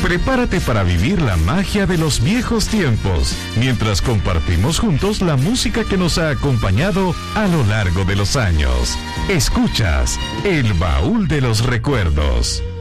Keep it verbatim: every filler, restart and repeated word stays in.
Prepárate para vivir la magia de los viejos tiempos, mientras compartimos juntos la música que nos ha acompañado a lo largo de los años. Escuchas El Baúl de los Recuerdos.